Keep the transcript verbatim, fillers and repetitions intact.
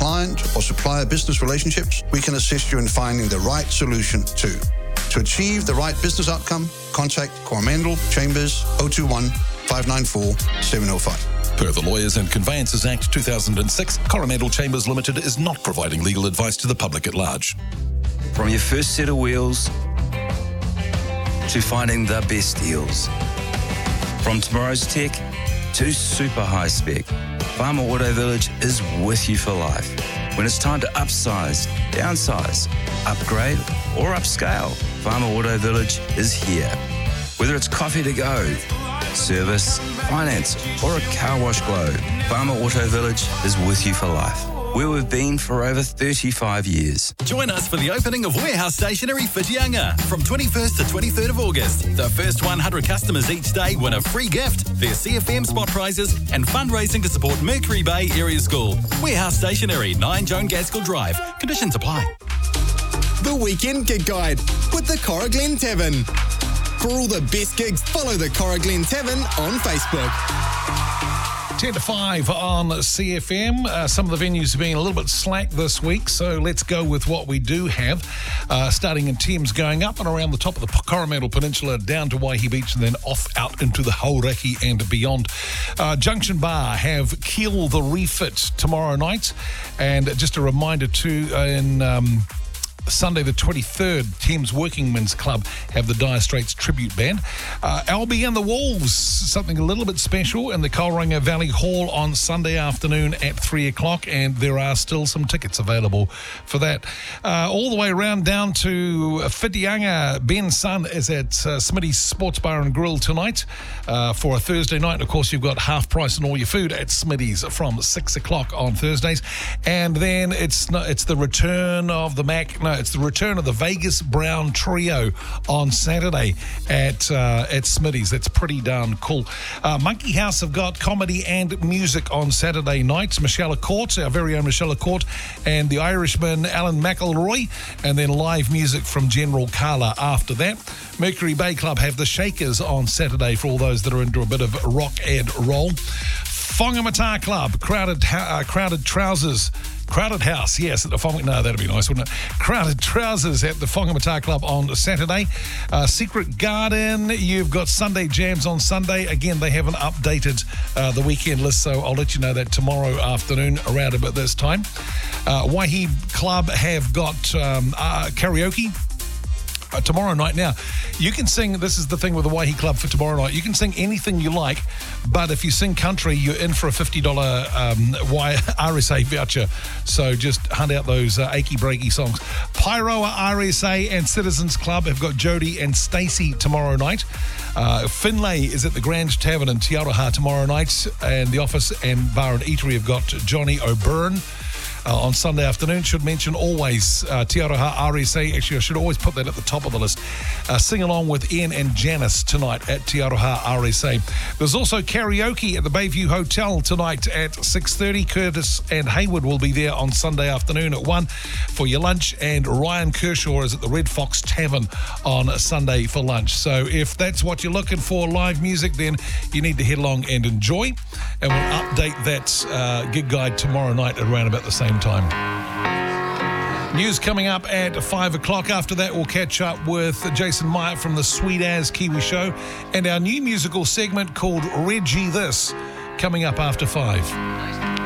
client or supplier business relationships, we can assist you in finding the right solution too. To achieve the right business outcome, contact Coromandel Chambers oh two one, five nine four, seven oh five. Per the Lawyers and Conveyancers Act two thousand six, Coromandel Chambers Limited is not providing legal advice to the public at large. From your first set of wheels to finding the best deals. From tomorrow's tech to super high spec, Farmer Auto Village is with you for life. When it's time to upsize, downsize, upgrade or upscale, Farmer Auto Village is here. Whether it's coffee to go, service, finance or a car wash glow, Farmer Auto Village is with you for life. Where we've been for over thirty-five years. Join us for the opening of Warehouse Stationery Whitianga from twenty-first to twenty-third of August. The first one hundred customers each day win a free gift, their C F M spot prizes and fundraising to support Mercury Bay Area School. Warehouse Stationery, nine Joan Gaskell Drive. Conditions apply. The Weekend Gig Guide with the Cora Glen Tavern. For all the best gigs, follow the Cora Glen Tavern on Facebook. ten to five on C F M. Uh, some of the venues have been a little bit slack this week, so let's go with what we do have. Uh, starting in Thames, going up and around the top of the Coromandel Peninsula, down to Waihi Beach, and then off out into the Hauraki and beyond. Uh, Junction Bar have Keel the Refit tomorrow night. And just a reminder too, uh, in... Um, Sunday the twenty-third, Thames Working Men's Club have the Dire Straits tribute band. Uh, Albie and the Wolves, something a little bit special in the Tauranga Valley Hall on Sunday afternoon at three o'clock, and there are still some tickets available for that. Uh, all the way around down to Whitianga, Ben Sun is at uh, Smitty's Sports Bar and Grill tonight uh, for a Thursday night. And of course, you've got half price on all your food at Smitty's from six o'clock on Thursdays. And then it's not, it's the return of the Mac... No, it's the return of the Vegas Brown Trio on Saturday at uh, at Smitty's. That's pretty darn cool. Uh, Monkey House have got comedy and music on Saturday nights. Michelle Court, our very own Michelle Court, and the Irishman Alan McElroy, and then live music from General Carla after that. Mercury Bay Club have the Shakers on Saturday for all those that are into a bit of rock and roll. Whangamata Club, crowded uh, crowded trousers. Crowded House, yes, at the Whangamata. No, that'd be nice, wouldn't it? Crowded Trousers at the Whangamata Club on Saturday. Uh, Secret Garden, you've got Sunday Jams on Sunday. Again, they haven't updated uh, the weekend list, so I'll let you know that tomorrow afternoon around about this time. Uh, Waihi Club have got um, uh, karaoke. Uh, tomorrow night. Now, you can sing, this is the thing with the Waihi Club for tomorrow night, you can sing anything you like, but if you sing country, you're in for a fifty dollars um, R S A voucher. So just hunt out those uh, achy breaky songs. Pyroa R S A and Citizens Club have got Jody and Stacey tomorrow night. Uh, Finlay is at the Grand Tavern in Te Aroha tomorrow night, and the Office and Bar and Eatery have got Johnny O'Byrne. Uh, on Sunday afternoon. Should mention always uh, Te Aroha R S A. Actually, I should always put that at the top of the list. Uh, sing along with Ian and Janice tonight at Te Aroha R S A. There's also karaoke at the Bayview Hotel tonight at six thirty. Curtis and Hayward will be there on Sunday afternoon at one for your lunch, and Ryan Kershaw is at the Red Fox Tavern on Sunday for lunch. So if that's what you're looking for, live music, then you need to head along and enjoy. And we'll update that uh, gig guide tomorrow night at around about the same time. News coming up at five o'clock. After that, we'll catch up with Jason Meyer from the Sweet As Kiwi Show and our new musical segment called Reggie This coming up after five.